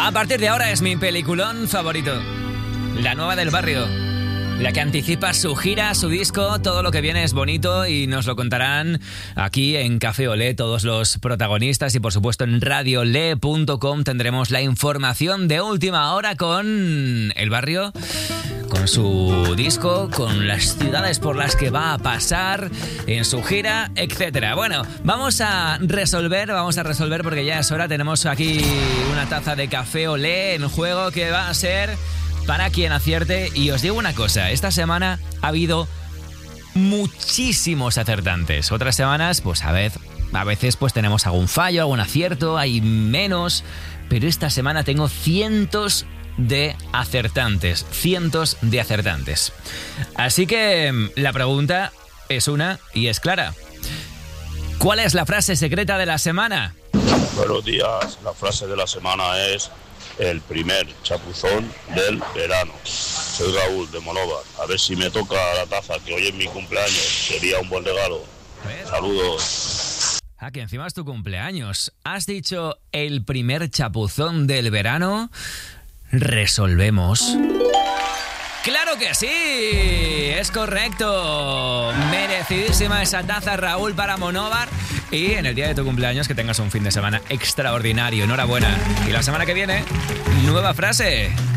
A partir de ahora es mi peliculón favorito. La nueva del barrio. La que anticipa su gira, su disco, todo lo que viene es bonito y nos lo contarán aquí en Café Olé todos los protagonistas y por supuesto en radiole.com tendremos la información de última hora con el barrio, con su disco, con las ciudades por las que va a pasar en su gira, etcétera. Bueno, vamos a resolver porque ya es hora. Tenemos aquí una taza de Café Olé en juego que va a ser para quien acierte. Y os digo una cosa, esta semana ha habido muchísimos acertantes. Otras semanas, pues a veces pues tenemos algún fallo, algún acierto, hay menos, pero esta semana tengo cientos de acertantes. Así que la pregunta es una y es clara. ¿Cuál es la frase secreta de la semana? Buenos días, la frase de la semana es el primer chapuzón del verano. Soy Raúl de Monóvar. A ver si me toca la taza, que hoy es mi cumpleaños. Sería un buen regalo. Saludos. Que encima es tu cumpleaños. ¿Has dicho el primer chapuzón del verano? Resolvemos. ¡Claro que sí! ¡Es correcto! Merecidísima esa taza, Raúl, para Monóvar. Y en el día de tu cumpleaños que tengas un fin de semana extraordinario. Enhorabuena. Y la semana que viene, nueva frase.